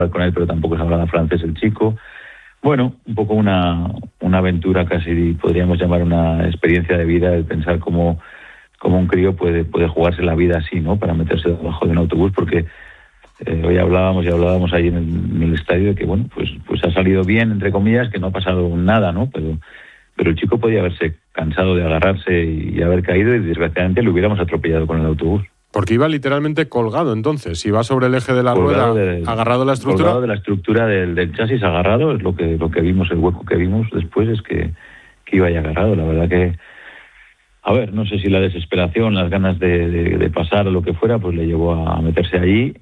con él, pero tampoco se hablaba francés el chico. Bueno, un poco una aventura, casi podríamos llamar una experiencia de vida, el pensar cómo un crío puede jugarse la vida así, ¿no? Para meterse debajo de un autobús, porque hoy hablábamos ahí en el estadio de que, bueno, pues ha salido bien, entre comillas, que no ha pasado nada, ¿no? Pero el chico podía haberse cansado de agarrarse y haber caído, y desgraciadamente lo hubiéramos atropellado con el autobús. Porque iba literalmente colgado, entonces. Iba sobre el eje de la rueda, agarrado a la estructura. Colgado de la estructura del chasis, agarrado. Es lo que vimos, el hueco que vimos después es que iba ahí agarrado. La verdad que, a ver, no sé si la desesperación, las ganas de pasar o lo que fuera, pues le llevó a meterse allí.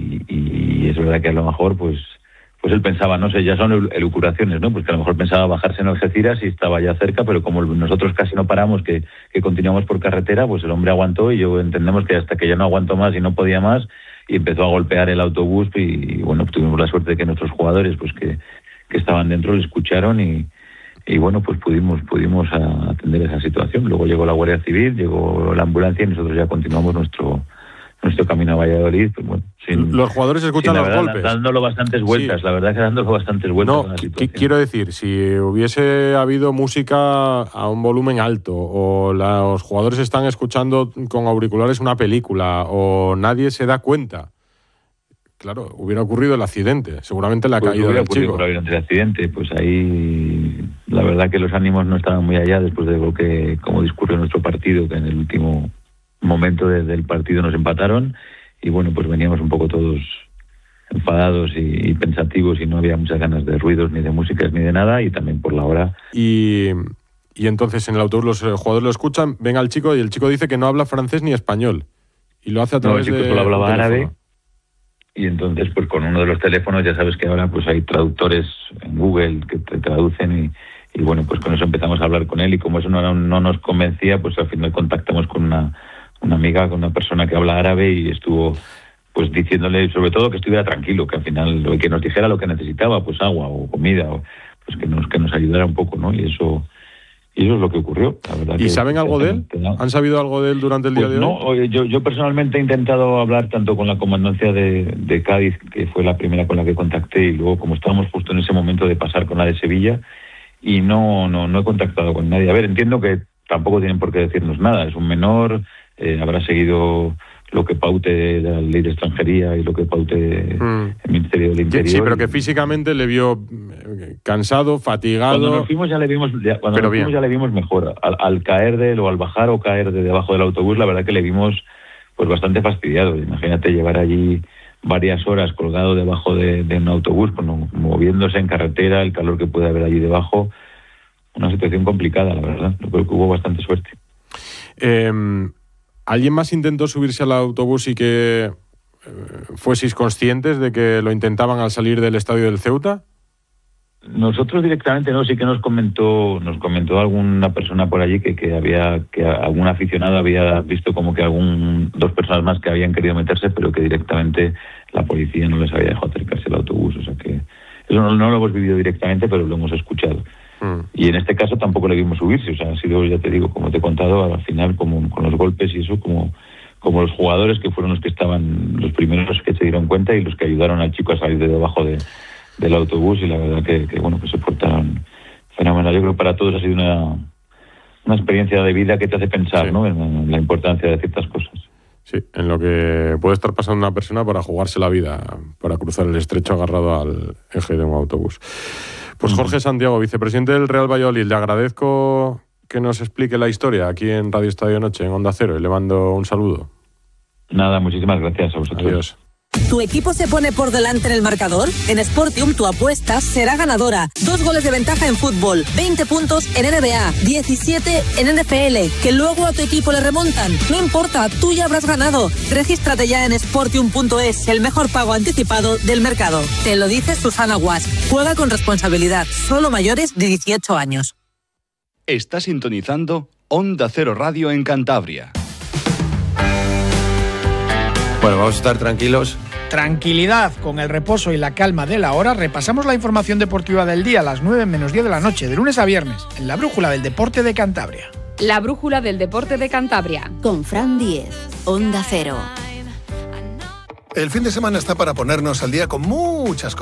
Y es verdad que a lo mejor, pues él pensaba, no sé, ya son elucubraciones, ¿no? Pues que a lo mejor pensaba bajarse en Algeciras y estaba ya cerca, pero como nosotros casi no paramos, que continuamos por carretera, pues el hombre aguantó, y yo entendemos que hasta que ya no aguantó más y no podía más, y empezó a golpear el autobús, y bueno, tuvimos la suerte de que nuestros jugadores, pues que estaban dentro, le escucharon y bueno, pues pudimos atender esa situación. Luego llegó la Guardia Civil, llegó la ambulancia y nosotros ya continuamos nuestro camino a Valladolid, pues bueno, los jugadores escuchan los golpes. Dándolo bastantes vueltas, sí. La verdad que dándolo bastantes vueltas. No, a la situación. Quiero decir, si hubiese habido música a un volumen alto, o los jugadores están escuchando con auriculares una película, o nadie se da cuenta, claro, hubiera ocurrido el accidente. Seguramente le ha caído el chico. Probablemente el accidente, pues ahí la verdad que los ánimos no estaban muy allá después de lo que, como discurrió nuestro partido, que en el último momento del partido nos empataron, y bueno, pues veníamos un poco todos enfadados y pensativos, y no había muchas ganas de ruidos, ni de músicas, ni de nada, y también por la hora. Y entonces en el autobús los jugadores lo escuchan, ven al chico, y el chico dice que no habla francés ni español, y lo hace a través de... No, el chico solo hablaba árabe, y entonces pues con uno de los teléfonos, ya sabes que ahora pues hay traductores en Google que te traducen, y bueno, pues con eso empezamos a hablar con él, y como eso no nos convencía, pues al final contactamos con una amiga, con una persona que habla árabe, y estuvo pues diciéndole sobre todo que estuviera tranquilo, que al final que nos dijera lo que necesitaba, pues agua o comida, o pues que nos ayudara un poco, ¿no? Y eso es lo que ocurrió, la verdad. ¿Y saben algo de él? ¿Han sabido algo de él durante el día de hoy? No, yo personalmente he intentado hablar tanto con la comandancia de Cádiz, que fue la primera con la que contacté, y luego como estábamos justo en ese momento de pasar con la de Sevilla, y no he contactado con nadie. A ver, entiendo que tampoco tienen por qué decirnos nada, es un menor, habrá seguido lo que paute la ley de extranjería y lo que paute el Ministerio del Interior. Sí, pero que físicamente le vio cansado, fatigado. Cuando nos fuimos ya le vimos mejor. Al caer de él, o al bajar o caer de debajo del autobús, la verdad que le vimos pues bastante fastidiado. Imagínate llevar allí varias horas colgado debajo de un autobús, moviéndose en carretera, el calor que puede haber allí debajo. Una situación complicada, la verdad. Yo creo que hubo bastante suerte. ¿Alguien más intentó subirse al autobús y que fueseis conscientes de que lo intentaban al salir del estadio del Ceuta? Nosotros directamente no, sí que nos comentó alguna persona por allí que algún aficionado había visto como que dos personas más que habían querido meterse, pero que directamente la policía no les había dejado acercarse al autobús. O sea que eso no lo hemos vivido directamente, pero lo hemos escuchado. Y en este caso tampoco le vimos subirse, o sea, ha sido, ya te digo, como te he contado, al final como con los golpes y eso, como los jugadores que fueron los que estaban los primeros que se dieron cuenta y los que ayudaron al chico a salir de debajo del autobús, y la verdad que bueno, pues se portaron fenomenal. Yo creo que para todos ha sido una experiencia de vida que te hace pensar, sí, ¿no? En la importancia de ciertas cosas. Sí, en lo que puede estar pasando una persona para jugarse la vida, para cruzar el estrecho agarrado al eje de un autobús. Pues Jorge Santiago, vicepresidente del Real Valladolid, le agradezco que nos explique la historia aquí en Radio Estadio Noche, en Onda Cero, y le mando un saludo. Nada, muchísimas gracias a vosotros. Adiós. ¿Tu equipo se pone por delante en el marcador? En Sportium tu apuesta será ganadora. 2 goles de ventaja en fútbol, 20 puntos en NBA, 17 en NFL, que luego a tu equipo le remontan. No importa, tú ya habrás ganado. Regístrate ya en Sportium.es, el mejor pago anticipado del mercado. Te lo dice Susana Guas. Juega con responsabilidad, solo mayores de 18 años. Está sintonizando Onda Cero Radio en Cantabria. Bueno, vamos a estar tranquilos. Tranquilidad, con el reposo y la calma de la hora, repasamos la información deportiva del día a las 9 menos 10 de la noche, de lunes a viernes, en la Brújula del Deporte de Cantabria. La Brújula del Deporte de Cantabria. Con Fran Diez, Onda Cero. El fin de semana está para ponernos al día con muchas cosas.